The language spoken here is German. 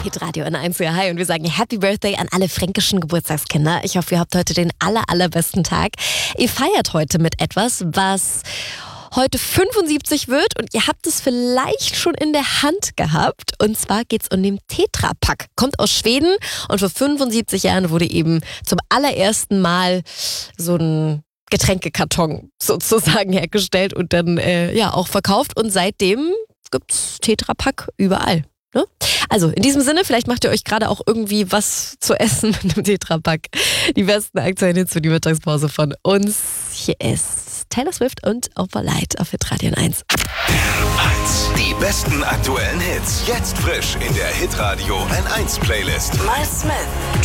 Hitradio N1, ja, hi. Und wir sagen Happy Birthday an alle fränkischen Geburtstagskinder. Ich hoffe, ihr habt heute den allerbesten Tag. Ihr feiert heute mit etwas, was heute 75 wird und ihr habt es vielleicht schon in der Hand gehabt. Und zwar geht es um den Tetra Pak. Kommt aus Schweden und vor 75 Jahren wurde eben zum allerersten Mal so ein Getränkekarton sozusagen hergestellt und dann auch verkauft. Und seitdem gibt es Tetra Pak überall. Ne? Also in diesem Sinne, vielleicht macht ihr euch gerade auch irgendwie was zu essen mit einem Tetra Pak. Die besten aktuellen Hits für die Mittagspause von uns. Hier ist Taylor Swift und Overlight auf Hitradio N1. Die besten aktuellen Hits. Jetzt frisch in der Hitradio N1 Playlist. Miles Smith,